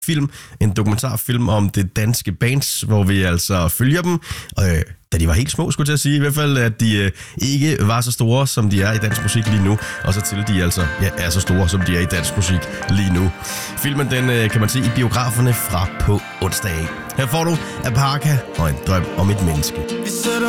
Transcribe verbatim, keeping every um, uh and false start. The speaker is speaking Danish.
film, en dokumentarfilm om det danske bands, hvor vi altså følger dem, øh, da de var helt små, skulle jeg til at sige. I hvert fald, at de øh, ikke var så store, som de er i dansk musik lige nu, og så til de altså ja, er så store, som de er i dansk musik lige nu. Filmen, den øh, kan man se i biograferne fra på onsdag. Her får du Aparka og en drøm om et menneske.